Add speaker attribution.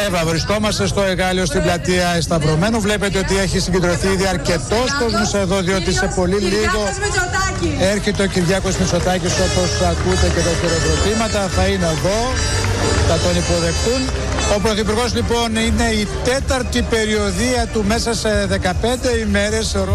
Speaker 1: Εύα, βρισκόμαστε στο Εγάλεο στην πλατεία Σταυρωμένου. Βλέπετε ότι έχει συγκεντρωθεί ήδη αρκετός κόσμος εδώ, διότι σε πολύ λίγο έρχεται ο Κυριάκος Μητσοτάκης, όπως ακούτε και τα χειροκροτήματα. Θα είναι εδώ, θα τον υποδεχτούν. Ο Πρωθυπουργός λοιπόν είναι η τέταρτη περιοδεία του μέσα σε 15 ημέρες.